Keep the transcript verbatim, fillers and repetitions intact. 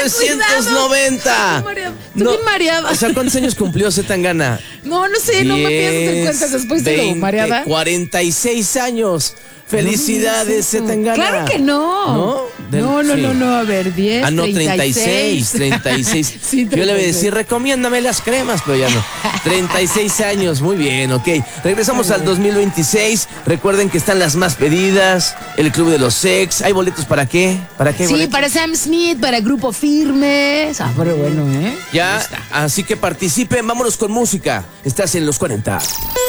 novecientos noventa. Estoy mareada. Estoy bien mareada. O sea, ¿cuántos años cumplió Zetangana? No, no sé, no me piensas en cuentas después de lo mareada. cuarenta y seis años. Felicidades, no Zetangana. Claro que no. ¿No? Del, no, no, sí. no, no, a ver, diez, Ah, no, treinta y seis, treinta y seis. Sí, Yo le voy a decir, recomiéndame las cremas, pero ya no. treinta y seis años, muy bien, ok. Regresamos al dos mil veintiséis. Recuerden que están las más pedidas, el Club de los Sex. ¿Hay boletos para qué? ¿Para qué Sí, boletos? para Sam Smith, para Grupo Firme. Ah, pero bueno, ¿eh? Ya, así que participen, vámonos con música. Estás en los cuarenta.